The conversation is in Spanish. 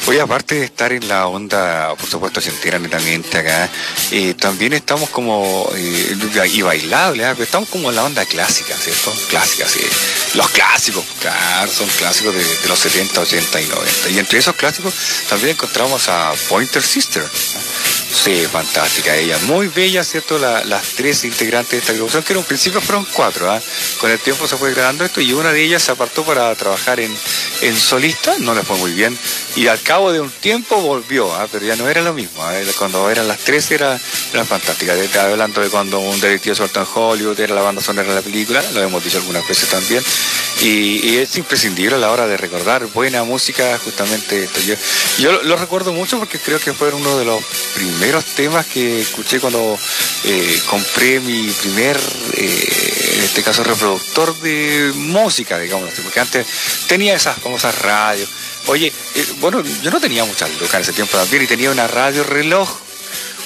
Oye, aparte de estar en la onda, por supuesto, ochentera netamente acá, también estamos como, y bailable, pero estamos como en la onda clásica, ¿cierto? Clásica, sí. Los clásicos, claro, son clásicos de los 70, 80 y 90. Y entre esos clásicos también encontramos a Pointer Sister. Sí, fantástica ella, muy bella, ¿cierto? Las tres integrantes de esta agrupación, que en un principio fueron cuatro, ¿eh? Con el tiempo se fue grabando esto y una de ellas se apartó para trabajar en solista, no le fue muy bien, y al cabo de un tiempo volvió, pero ya no era lo mismo, cuando eran las tres era fantástica. Estaba hablando de cuando un detective suelto en Hollywood era la banda sonora de la película, lo hemos dicho algunas veces también, y es imprescindible a la hora de recordar buena música, justamente esto. Yo lo recuerdo mucho porque creo que fue uno de los primeros temas que escuché cuando compré mi primer, en este caso, reproductor de música, digamos, porque antes tenía esas famosas radios. Oye, bueno, yo no tenía muchas lucas en ese tiempo también y tenía una radio reloj